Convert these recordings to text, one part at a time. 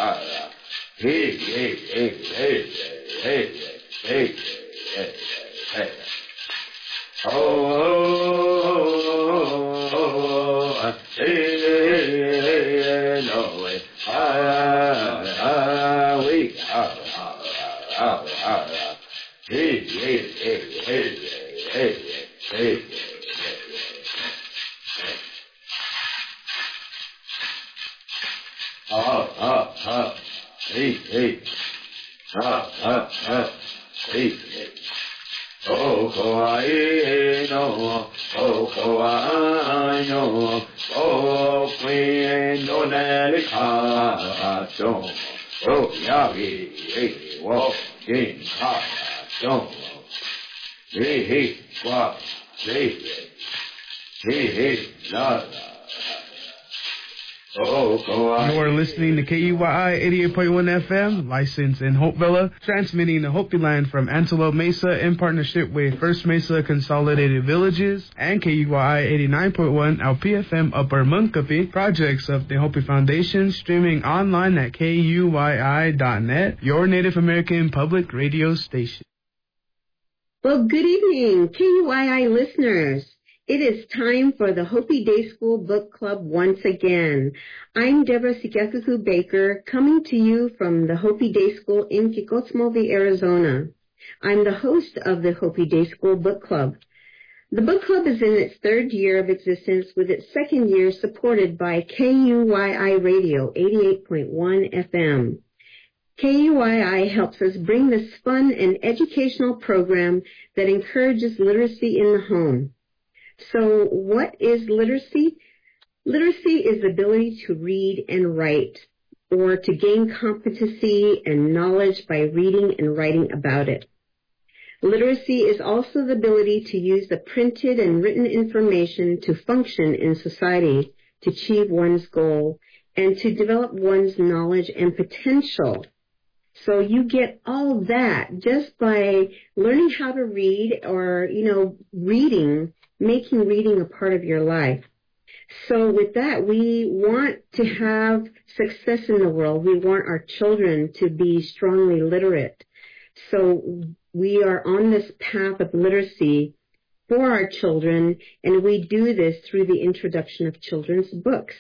You're listening to KUYI 88.1 FM, licensed in Hopevilla, transmitting the Hopi Land from Antelope Mesa in partnership with First Mesa Consolidated Villages and KUYI 89.1 LPFM Upper Munkapi, projects of the Hopi Foundation, streaming online at KUYI.net, your Native American public radio station. Well, good evening, KUYI listeners. It is time for the Hopi Day School Book Club once again. I'm Deborah Sikiakuku Baker, coming to you from the Hopi Day School in Kikotsmolvi, Arizona. I'm the host of the Hopi Day School Book Club. The book club is in its third year of existence, with its second year supported by KUYI Radio 88.1 FM. KUYI helps us bring this fun and educational program that encourages literacy in the home. So what is literacy? Literacy is the ability to read and write, or to gain competency and knowledge by reading and writing about it. Literacy is also the ability to use the printed and written information to function in society, to achieve one's goal, and to develop one's knowledge and potential. So you get all that just by learning how to read, or, making reading a part of your life. So with that, we want to have success in the world. We want our children to be strongly literate. So we are on this path of literacy for our children, and we do this through the introduction of children's books.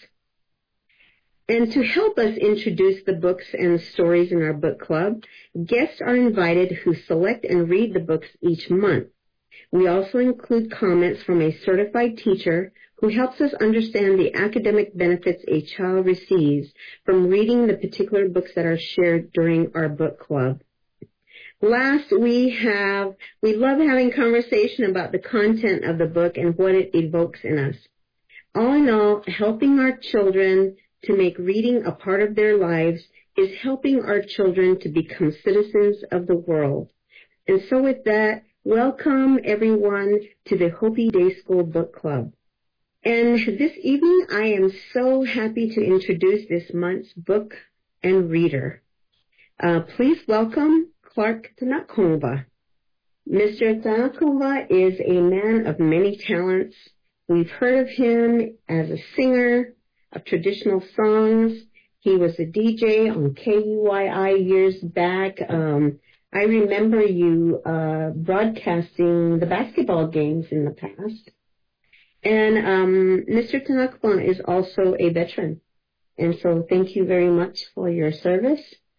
And to help us introduce the books and stories in our book club, guests are invited who select and read the books each month. We also include comments from a certified teacher who helps us understand the academic benefits a child receives from reading the particular books that are shared during our book club. Last, we love having conversation about the content of the book and what it evokes in us. All in all, helping our children to make reading a part of their lives is helping our children to become citizens of the world. And so with that, welcome everyone to the Hopi Day School Book Club. And this evening, I am so happy to introduce this month's book and reader. Please welcome Clark Tanakongva. Mr. Tanakongva is a man of many talents. We've heard of him as a singer of traditional songs. He was a DJ on KUYI years back. I remember you broadcasting the basketball games in the past. And Mr. Tanakongva is also a veteran. And so thank you very much for your service.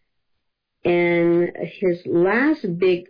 And his last big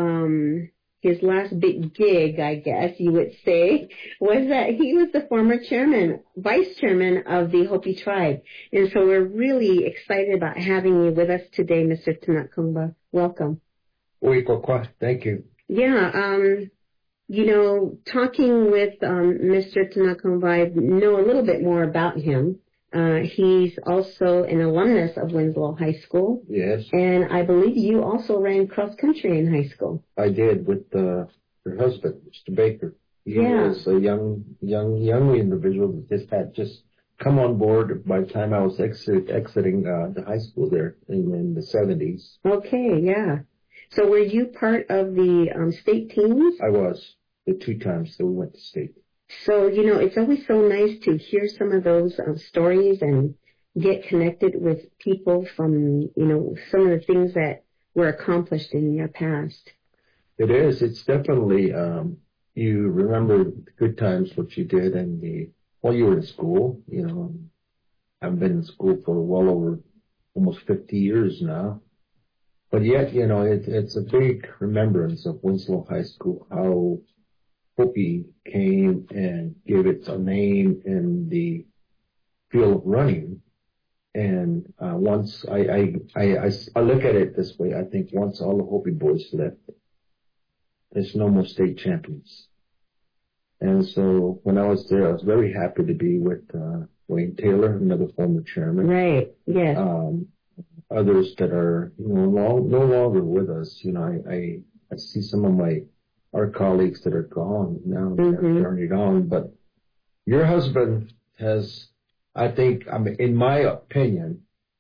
gig, I guess you would say, was that he was the former vice chairman of the Hopi tribe. And so we're really excited about having you with us today, Mr. Tanakongva. Welcome. Thank you. Yeah, talking with Mr. Tanakongva, I know a little bit more about him. He's also an alumnus of Winslow High School. Yes. And I believe you also ran cross country in high school. I did with her husband, Mr. Baker. He was a young individual that had just come on board by the time I was exiting the high school there in the 70s. Okay, yeah. So were you part of the state teams? I was. The 2 times that we went to state. So, it's always so nice to hear some of those stories and get connected with people from, some of the things that were accomplished in your past. It is. It's definitely, you remember the good times, what you did while you were in school. I've been in school for well over almost 50 years now. But yet, it's a big remembrance of Winslow High School, how Hopi came and gave it a name in the field of running. And once I look at it this way, I think once all the Hopi boys left, there's no more state champions. And so when I was there, I was very happy to be with Wayne Taylor, another former chairman. Right. Yes. Others that are no longer with us. I see some of our colleagues that are gone now, that have journeyed on. But your husband has, I think, in my opinion,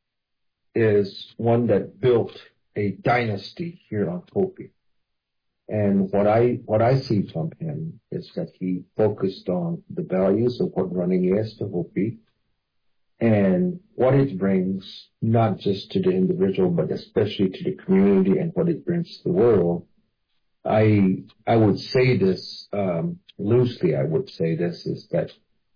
is one that built a dynasty here on Hopi. And what I see from him is that he focused on the values of what running is to Hopi and what it brings, not just to the individual, but especially to the community and what it brings to the world. I would say this, loosely I would say this, is that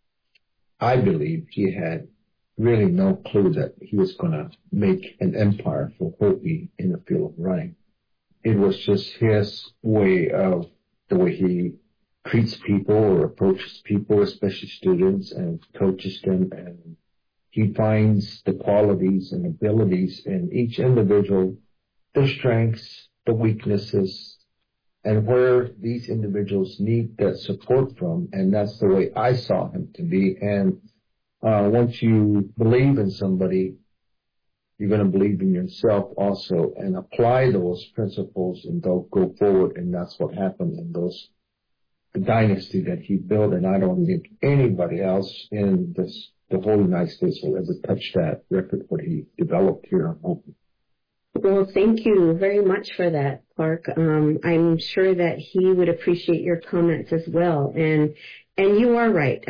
I believe he had really no clue that he was going to make an empire for Hopi in the field of running. It was just his way of the way he treats people or approaches people, especially students, and coaches them. And he finds the qualities and abilities in each individual, their strengths, the weaknesses, and where these individuals need that support from. And that's the way I saw him to be. And once you believe in somebody, you're going to believe in yourself also and apply those principles and go forward. And that's what happened in the dynasty that he built. And I don't think anybody else in the whole United States will ever touch that record, what he developed here on Hopi. Well, thank you very much for that, Clark. I'm sure that he would appreciate your comments as well. And you are right.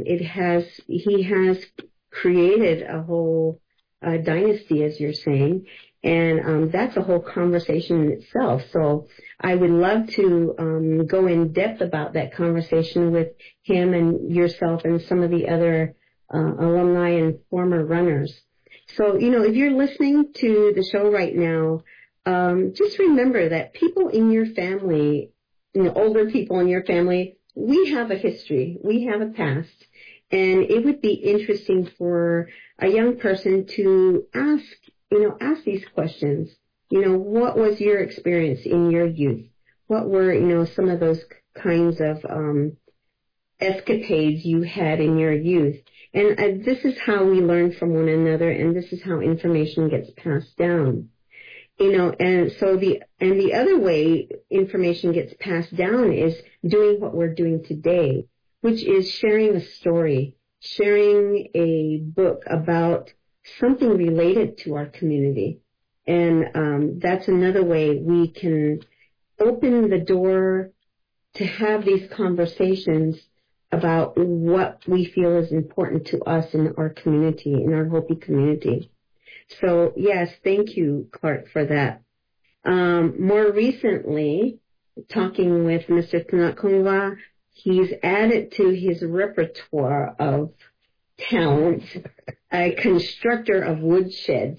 He has created a whole dynasty, as you're saying, and that's a whole conversation in itself. So I would love to go in depth about that conversation with him and yourself and some of the other alumni and former runners. So, if you're listening to the show right now, just remember that people in your family, older people in your family, we have a history, we have a past. And it would be interesting for a young person to ask these questions. What was your experience in your youth? What were, some of those kinds of escapades you had in your youth? And this is how we learn from one another, and this is how information gets passed down. And so the other way information gets passed down is doing what we're doing today, which is sharing a story, sharing a book about something related to our community. And that's another way we can open the door to have these conversations about what we feel is important to us in our community, in our Hopi community. So, yes, thank you, Clark, for that. More recently, talking with Mr. Tanakungwa, he's added to his repertoire of talents a constructor of woodsheds.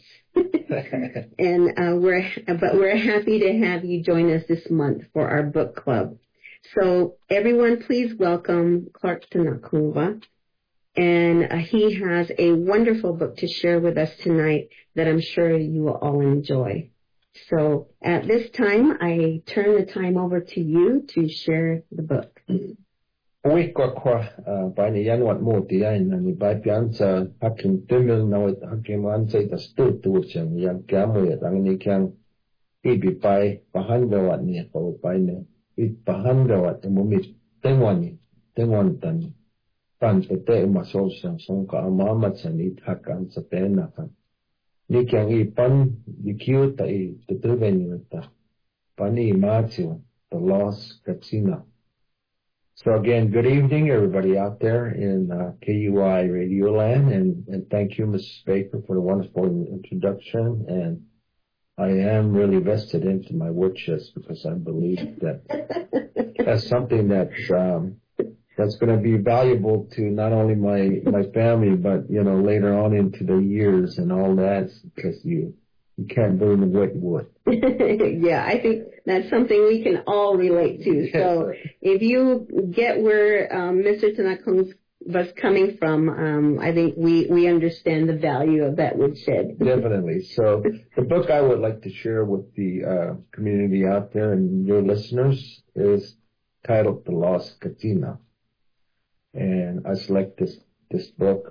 And we're happy to have you join us this month for our book club. So everyone, please welcome Clark Tanakungwa. And he has a wonderful book to share with us tonight that I'm sure you will all enjoy. So at this time, I turn the time over to you to share the book. Oi kwa by the Yanwat Moti and by Pianza Hakim Timil now at Hakim Ansay the stood to which young Gamu at Angnikan Ibi by Bahanda near followed by me. It Bahanda at the moment Tengwani Tan Pan Pete Masosan Sonka Amamat and it Hakan Sapenaka. Nikan Ipan the cute the Trivenita Pani Matio, the lost Katsina. So again, good evening, everybody out there in KUI Radio Land, and thank you, Mrs. Baker, for the wonderful introduction. And I am really vested into my wood chest because I believe that that's something that's going to be valuable to not only my family, but later on into the years and all that, because you can't burn the wet wood. Yeah, I think that's something we can all relate to. So if you get where Mr. Tanaka was coming from, I think we understand the value of that woodshed. Definitely. So the book I would like to share with the community out there and your listeners is titled The Lost Katina. And I select this book,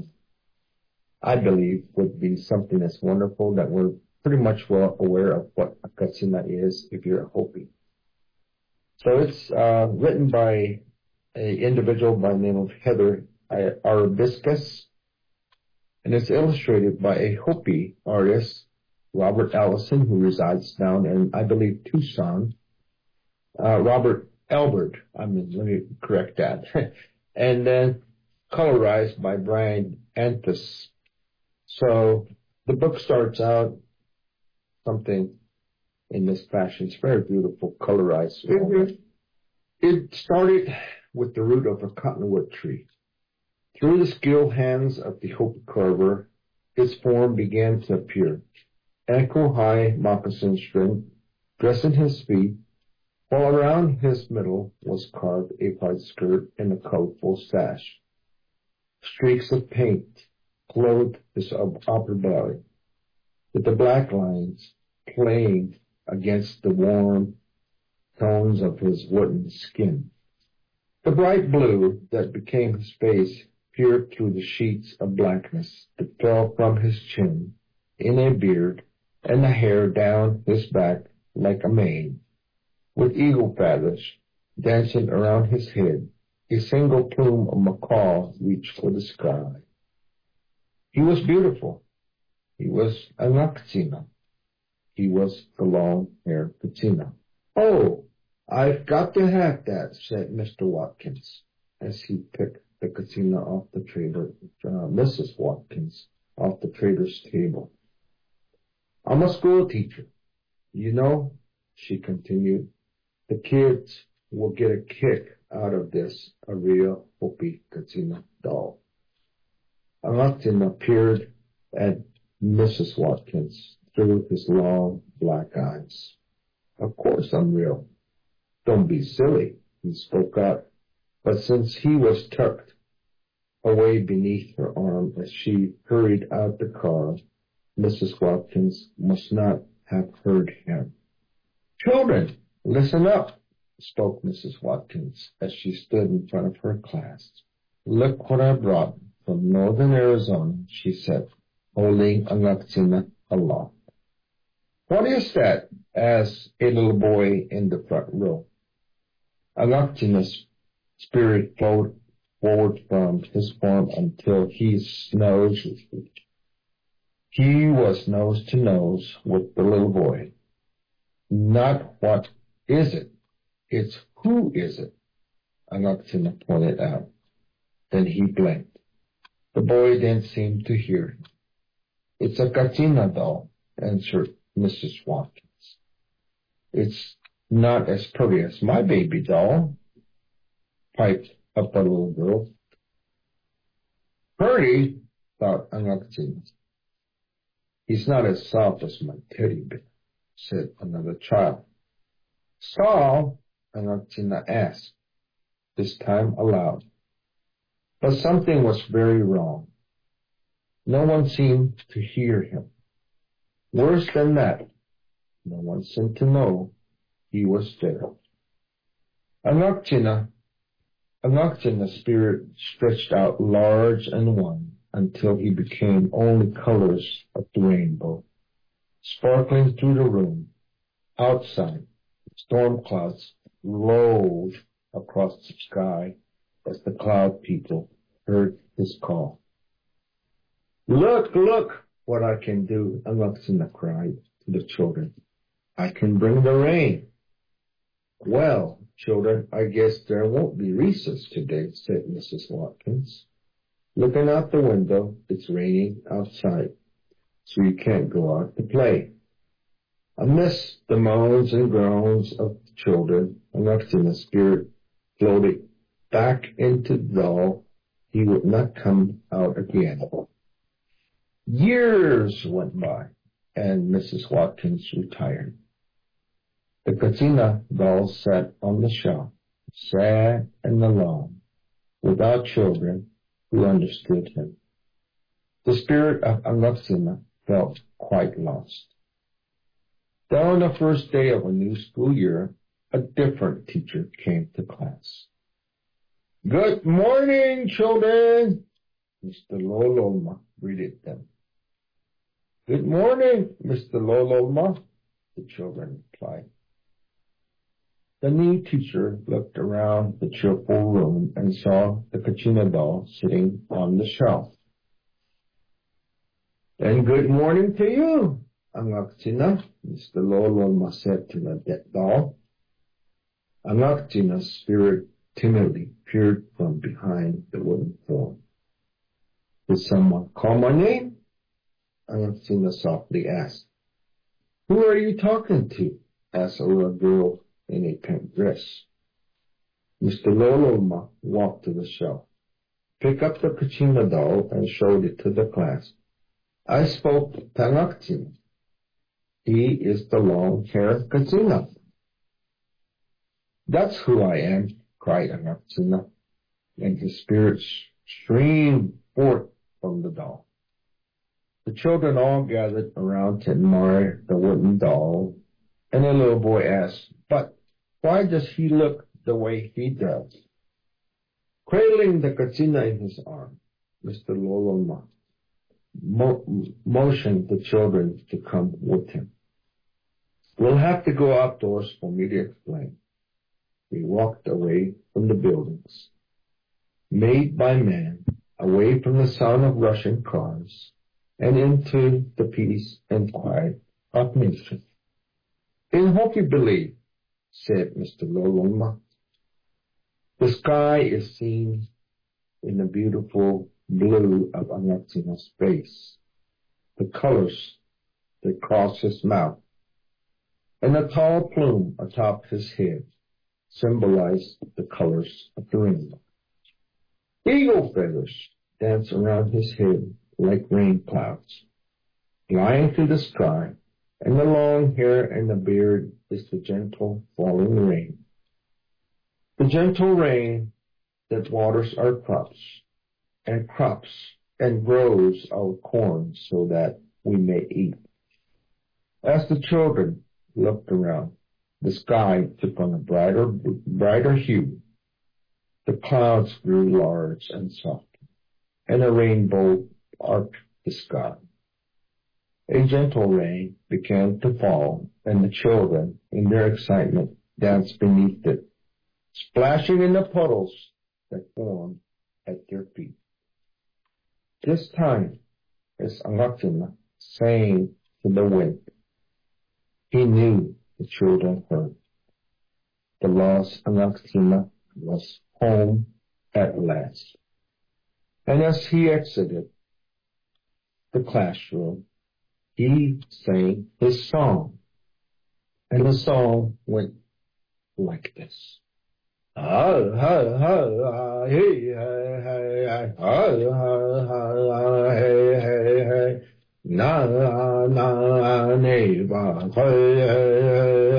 I believe would be something that's wonderful, that we're pretty much well aware of what a katina is if you're a Hopi. So it's written by an individual by the name of Heather Arabiscus, and it's illustrated by a Hopi artist, Robert Allison, who resides down in, I believe, Tucson. Robert Albert, let me correct that. And then colorized by Brian Anthus. So the book starts out something in this fashion. It's very beautiful, colorized. Mm-hmm. It started with the root of a cottonwood tree. Through the skilled hands of the Hopi carver, its form began to appear. Ankle-high moccasin string, dressing his feet, while around his middle was carved a white skirt and a colorful sash. Streaks of paint clothed his upper belly, with the black lines playing against the warm tones of his wooden skin. The bright blue that became his face peered through the sheets of blackness that fell from his chin in a beard, and the hair down his back like a mane, with eagle feathers dancing around his head. A single plume of macaw reached for the sky. He was beautiful. He was a Katina. He was the long-haired Katina. "Oh, I've got to have that," said Mr. Watkins, as he picked the Katina off the trader, Mrs. Watkins, off the trader's table. "I'm a school teacher. She continued, "the kids will get a kick out of this, a real Hopi Katina doll." Katina peered at Mrs. Watkins through his long black eyes. "Of course I'm real." "Don't be silly," he spoke up, but since he was tucked away beneath her arm as she hurried out the car, Mrs. Watkins must not have heard him. "Children, listen up," spoke Mrs. Watkins as she stood in front of her class. "Look what I brought from northern Arizona," she said, holding a Katina aloft. "What is that?" asked a little boy in the front row. Katina's spirit flowed forward from his form until he was nose to nose with the little boy. "Not what is it, it's who is it?" Katina pointed out. Then he blinked. The boy didn't seem to hear him. "It's a Katina doll," answered Mrs. Watkins. "It's not as pretty as my baby doll," piped up a little girl. "Pretty," thought Katina. "He's not as soft as my teddy bear," said another child. "So?" Katina asked, this time aloud. But something was very wrong. No one seemed to hear him. Worse than that, no one seemed to know he was there. Katina spirit stretched out large and wan until he became only colors of the rainbow, sparkling through the room. Outside, storm clouds rolled across the sky as the cloud people heard his call. "Look, look what I can do," Katina cried to the children. "I can bring the rain." Well, children, I guess there won't be recess today, said Mrs. Watkins. Looking out the window, it's raining outside, so you can't go out to play. Amidst the moans and groans of the children, Augustina's spirit floated back into the doll. He would not come out again. Years went by, and Mrs. Watkins retired. The Katsina doll sat on the shelf, sad and alone, without children who understood him. The spirit of Augustina felt quite lost. Then on the first day of a new school year, a different teacher came to class. Good morning, children, Mr. Lololma greeted them. Good morning, Mr. Lololma, the children replied. The new teacher looked around the cheerful room and saw the Kachina doll sitting on the shelf. And good morning to you, Angaktina, Mr. Lololma said to the doll. Angaktina's spirit timidly peered from behind the wooden form. Did someone call my name? Angaktina softly asked. Who are you talking to? Asked a little girl in a pink dress. Mr. Lololma walked to the shelf, picked up the Kachina doll, and showed it to the class. I spoke to Angaktina. He is the long-haired Kachina. That's who I am, cried Angaktina, and his spirit streamed forth from the doll. The children all gathered around to admire the wooden doll, and the little boy asked, but why does he look the way he does? Cradling the Kachina in his arm, Mr. Lololma motioned the children to come with him. We'll have to go outdoors for me to explain. We walked away from the buildings, made by man, away from the sound of rushing cars, and into the peace and quiet of nature. In hope you believe, said Mr. Lololma. The sky is seen in the beautiful blue of Angaktina's face, the colors that cross his mouth, and a tall plume atop his head symbolize the colors of the rainbow. Eagle feathers dance around his head like rain clouds, flying through the sky, and the long hair and the beard is the gentle falling rain. The gentle rain that waters our crops and grows our corn so that we may eat. As the children looked around, the sky took on a brighter hue. The clouds grew large and soft, and a rainbow arched the sky. A gentle rain began to fall, and the children, in their excitement, danced beneath it, splashing in the puddles that formed at their feet. This time, as Angaktina sang to the wind, he knew the children heard. The lost Angaktina was home at last. And as he exited the classroom, he sang his song. And the song went like this. Na na ne ba